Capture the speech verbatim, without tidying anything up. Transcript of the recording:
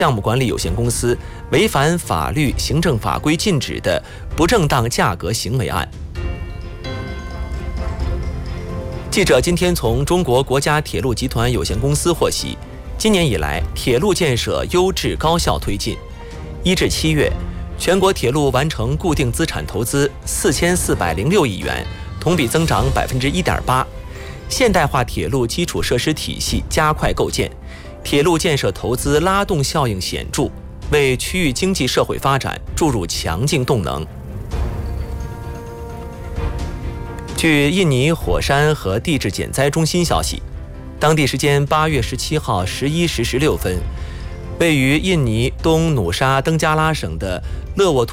项目管理有限公司违反法律、行政法规禁止的不正当价格行为案。记者今天从中国国家铁路集团有限公司获悉，今年以来，铁路建设优质高效推进。一至七月，全国铁路完成固定资产投资四千四百零六亿元，同比增长百分之一点八。现代化铁路基础设施体系加快构建，铁路建设投资拉动效应显著，为区域经济社会发展注入强劲动能。据印尼火山和地质减灾中心消息，当地时间八月十七号十一时十六分，位于印尼东努沙登加拉省的勒沃托